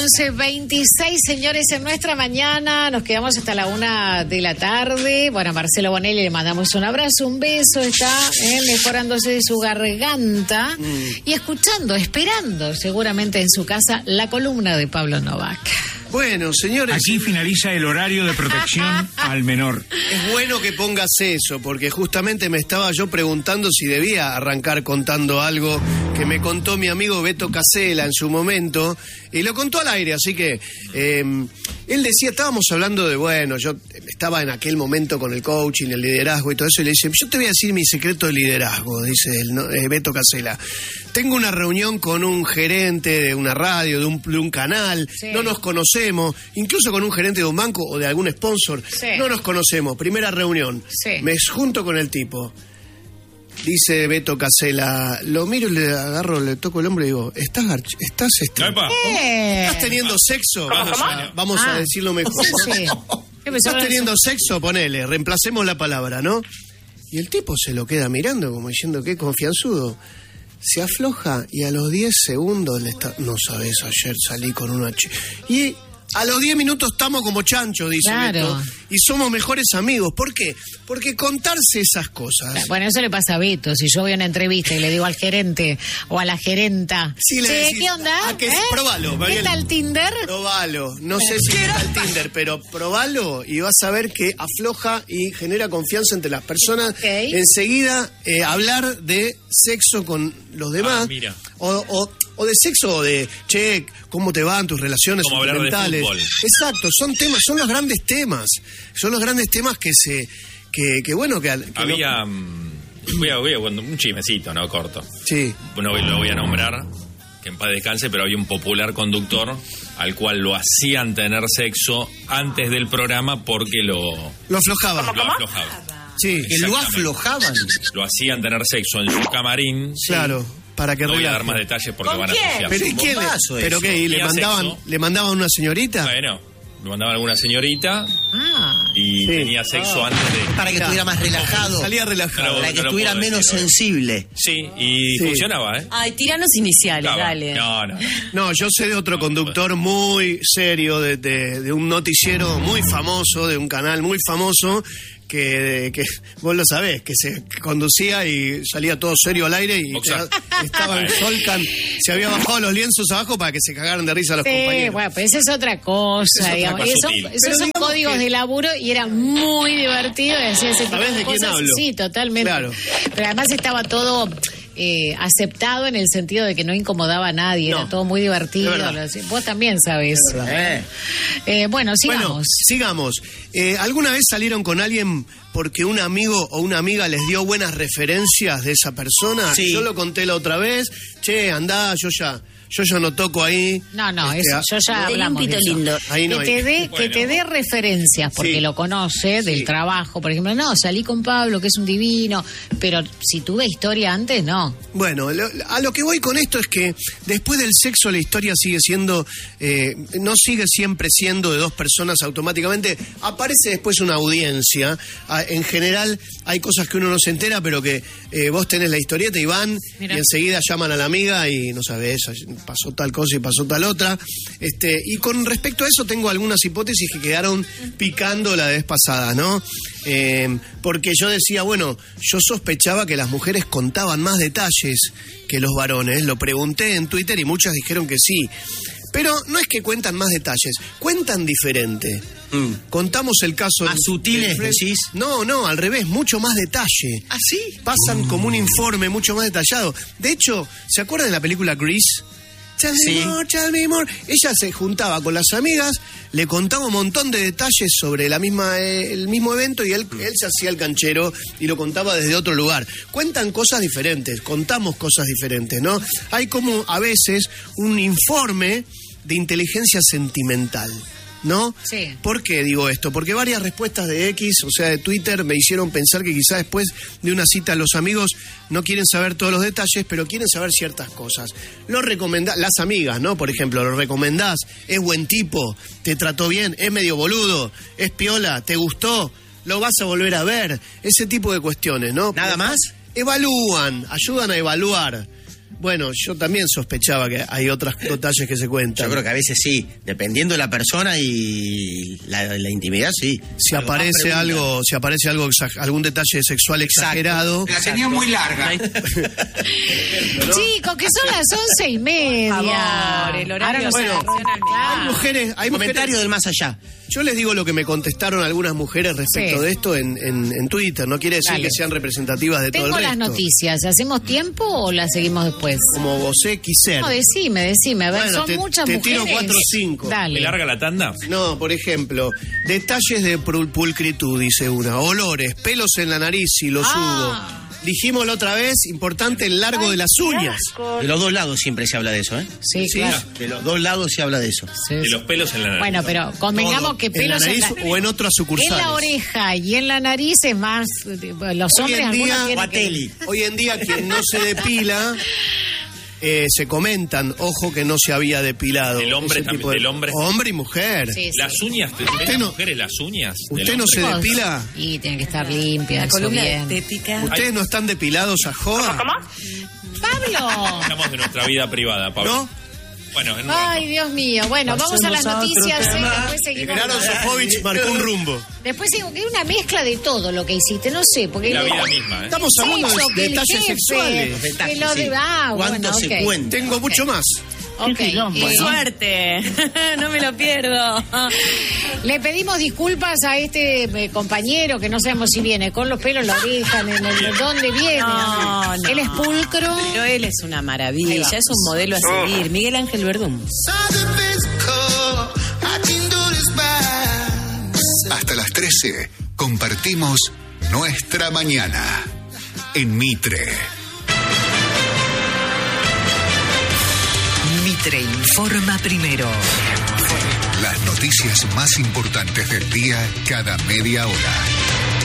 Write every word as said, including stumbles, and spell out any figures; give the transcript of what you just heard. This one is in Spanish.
once veintiséis, señores, en nuestra mañana. Nos quedamos hasta la una de la tarde. Bueno, a Marcelo Bonelli le mandamos un abrazo, un beso. Está eh, mejorándose de su garganta mm. y escuchando, esperando seguramente en su casa la columna de Pablo Novak. Bueno, señores... Aquí finaliza el horario de protección al menor. Es bueno que pongas eso, porque justamente me estaba yo preguntando si debía arrancar contando algo que me contó mi amigo Beto Casella en su momento, y lo contó al aire, así que... Eh, él decía, estábamos hablando de, bueno, yo estaba en aquel momento con el coaching, el liderazgo y todo eso, y le dice, yo te voy a decir mi secreto de liderazgo, dice él, ¿no? eh, Beto Casella. Tengo una reunión con un gerente de una radio, de un, de un canal, sí. no nos conocemos, incluso con un gerente de un banco o de algún sponsor, sí. no nos conocemos, primera reunión, sí. me junto con el tipo. Dice Beto Casella, lo miro y le agarro, le toco el hombro y digo, ¿estás garch- estás, este, eh. ¿estás teniendo sexo? Vamos, a, vamos ah. a decirlo mejor. Sí. ¿Estás teniendo sexo? Ponele, reemplacemos la palabra, ¿no? Y el tipo se lo queda mirando como diciendo, qué confianzudo. Se afloja y a los diez segundos le está... No sabes, ayer salí con una chica... Y... a los diez minutos estamos como chanchos, dice claro. Beto, y somos mejores amigos. ¿Por qué? Porque contarse esas cosas... Bueno, eso le pasa a Beto. Si yo voy a una entrevista y le digo al gerente o a la gerenta, sí, le decís, ¿qué onda? ¿A qué? ¿Eh? Probalo. ¿Qué tal Tinder? Probalo. No sé si está el Tinder, pero probalo y vas a ver que afloja y genera confianza entre las personas. Okay. Enseguida, eh, hablar de sexo con los demás. Ah, mira. O, o, o de sexo o de, che, ¿cómo te van tus relaciones como sentimentales? Hablar de fútbol. Exacto, son temas, son los grandes temas. Son los grandes temas que se... que, que bueno, que... que Había... no... Voy a, voy a, un chismecito, ¿no? Corto. Sí. No lo voy a nombrar, que en paz descanse, pero había un popular conductor al cual lo hacían tener sexo antes del programa porque lo... Lo aflojaban. Lo aflojaban. Sí, que lo aflojaban. Lo hacían tener sexo en su camarín. Claro. Para que no voy a dar más detalles porque van a asociar. ¿Pero quién le, ¿pero qué? ¿Y le mandaban, le mandaban una señorita? Bueno, le mandaban alguna señorita ah, y sí. tenía sexo oh. antes de... Para que estuviera más relajado. Salía relajado. No, para que no estuviera menos decir, sensible. Sí, y sí. funcionaba, ¿eh? Ay, tiranos iniciales, Claro. dale. No, no. No, yo sé de otro conductor muy serio, de, de, de un noticiero muy famoso, de un canal muy famoso, que, que vos lo sabés, que se conducía y salía todo serio al aire y te, estaba en Solcan, se había bajado los lienzos abajo para que se cagaran de risa los sí, compañeros. Bueno, pues esa es otra cosa, es digamos. Otra Eso, cosa esos son códigos que... de laburo y era muy divertido decir ese tipo ¿Sabés de de quién cosas. hablo? Sí, totalmente. Claro. Pero además estaba todo eh, aceptado en el sentido de que no incomodaba a nadie, no. Era todo muy divertido. Vos también sabés. Eh. Eh, bueno, sigamos. Bueno, sigamos. Eh, ¿Alguna vez salieron con alguien porque un amigo o una amiga les dio buenas referencias de esa persona? Sí. Yo lo conté la otra vez. Che, andá, yo ya... Yo ya no toco ahí. No, no, este, eso, yo ya hablamos un pito de eso. lindo. Ahí no que, hay. te dé, Bueno. que te dé referencias, porque Sí. lo conoce del Sí. trabajo. Por ejemplo, no, salí con Pablo, que es un divino, pero si tuve historia antes, no. Bueno, lo, a lo que voy con esto es que después del sexo la historia sigue siendo, eh, no sigue siempre siendo de dos personas automáticamente, aparece después una audiencia. Ah, en general hay cosas que uno no se entera, pero que eh, vos tenés la historieta y van, Mirá. y enseguida llaman a la amiga y no sabés, pasó tal cosa y pasó tal otra. Este, y con respecto a eso tengo algunas hipótesis que quedaron picando la vez pasada, ¿no? Eh, porque yo decía, bueno, yo sospechaba que las mujeres contaban más detalles que los varones. Lo pregunté en Twitter y muchas dijeron que sí. Pero no es que cuentan más detalles, cuentan diferente. Mm. Contamos el caso... ¿Más sutiles, decís? No, no, al revés, mucho más detalle. ¿Ah, sí? Pasan mm. como un informe mucho más detallado. De hecho, ¿se acuerdan de la película Grease? Tell me Sí. more, tell me more. Ella se juntaba con las amigas, le contaba un montón de detalles sobre la misma, eh, el mismo evento y él, él se hacía el canchero y lo contaba desde otro lugar. Cuentan cosas diferentes, contamos cosas diferentes, ¿no? Hay como a veces un informe de inteligencia sentimental, ¿no? Sí. ¿Por qué digo esto? Porque varias respuestas de X, o sea, de Twitter, me hicieron pensar que quizás después de una cita los amigos no quieren saber todos los detalles, pero quieren saber ciertas cosas. Lo recomendás, las amigas, ¿no? Por ejemplo, lo recomendás, es buen tipo, te trató bien, es medio boludo, es piola, te gustó, lo vas a volver a ver, ese tipo de cuestiones, ¿no? ¿Nada más? Evalúan, ayudan a evaluar. Bueno, yo también sospechaba que hay otros detalles que se cuentan. Yo creo que a veces sí, dependiendo de la persona y la, la intimidad, sí. Si aparece algo, si aparece algo, algún detalle sexual exagerado. La tenía muy larga. Chicos, que son las once y media. Favor, el horario Ahora bueno, no se- Hay mujeres, hay Comentario mujeres. del más allá. Yo les digo lo que me contestaron algunas mujeres respecto Sí. de esto en, en, en Twitter. No quiere decir Dale. que sean representativas de Tengo todo el las resto. noticias. ¿Hacemos tiempo o las seguimos después? Como vosé quiser. No, decime, decime. A ver, Bueno, son te- muchas te mujeres. tiro cuatro o cinco. ¿Me Dale. larga la tanda? No, por ejemplo, detalles de pul- pulcritud, dice una. Olores, pelos en la nariz, si los Ah. hubo. Dijimos la otra vez, importante el largo de las uñas. De los dos lados siempre se habla de eso, ¿eh? Sí, Sí. claro. De los dos lados se habla de eso. Sí, De sí. los pelos en la nariz. Bueno, pero convengamos Todo, que en la pelos nariz en la, o en otras en sucursales. la oreja y en la nariz es más. eh, Los Hoy hombres en algunos día, tienen Guateli. Hoy en día quien no se depila, eh, se comentan, ojo que no se había depilado. Del hombre Ese también, tipo de- del hombre. Hombre y mujer. Sí, sí. Las uñas, ¿te Usted ven no- mujeres las uñas? del ¿Usted no hombre? se depila? Y tienen que estar limpias. La eso columna bien. estética. ¿Ustedes no están depilados a joda? ¡Pablo! Hablamos de nuestra vida privada, Pablo. ¿No? Bueno, en un Ay, rato. Dios mío. Bueno, vamos a las noticias. eh, después seguimos. Gerardo Sofovich marcó un rumbo. Después digo que es una mezcla de todo lo que hiciste. No sé, porque. La le- vida misma, ¿eh? Estamos hablando Sexo, de que el detalles jefe, sexuales. que lo de- sí. ah, ¿Cuánto bueno, se ok. cuenta? Tengo mucho más. Ok, eh, Suerte. No me lo pierdo. le pedimos disculpas a este eh, compañero que no sabemos si viene con los pelos en la oreja, en el, en dónde viene. No, no. Él es pulcro. Pero él es una maravilla, es un modelo a seguir. Miguel Ángel Verdún. Hasta las trece compartimos nuestra mañana en Mitre. Mitre informa primero. Las noticias más importantes del día cada media hora.